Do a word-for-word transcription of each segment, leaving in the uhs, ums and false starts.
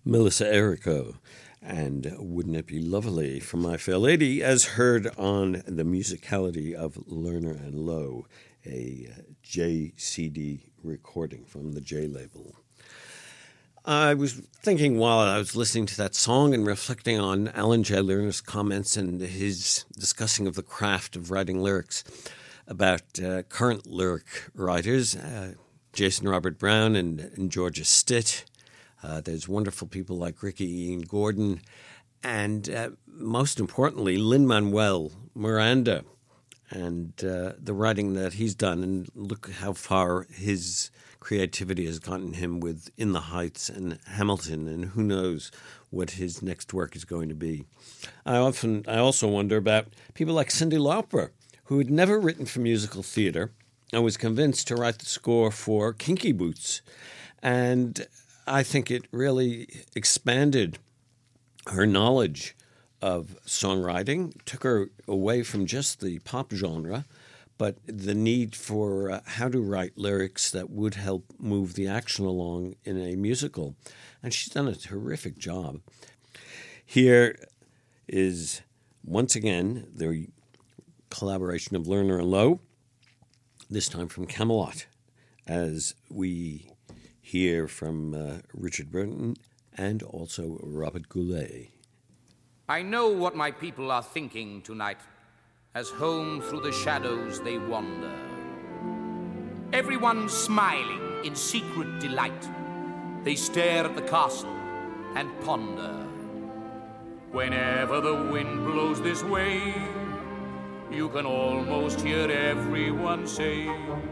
Melissa Errico, and Wouldn't It Be Lovely from My Fair Lady, as heard on the musicality of Lerner and Loewe, a J C D recording from the J label. I was thinking while I was listening to that song and reflecting on Alan J. Lerner's comments and his discussing of the craft of writing lyrics about uh, current lyric writers, uh, Jason Robert Brown and, and Georgia Stitt. Uh, there's wonderful people like Ricky Ian Gordon, and uh, most importantly, Lin-Manuel Miranda, and uh, the writing that he's done. And look how far his creativity has gotten him with In the Heights and Hamilton, and who knows what his next work is going to be. I often, I also wonder about people like Cyndi Lauper, who had never written for musical theater and was convinced to write the score for Kinky Boots. And I think it really expanded her knowledge of songwriting, took her away from just the pop genre, but the need for uh, how to write lyrics that would help move the action along in a musical. And she's done a terrific job. Here is, once again, the collaboration of Lerner and Loewe, this time from Camelot, as we hear from uh, Richard Burton and also Robert Goulet. I know what my people are thinking tonight, as home through the shadows they wander. Everyone smiling in secret delight, they stare at the castle and ponder. Whenever the wind blows this way, you can almost hear everyone say,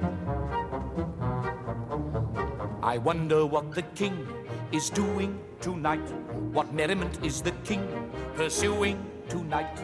I wonder what the king is doing tonight. What merriment is the king pursuing tonight?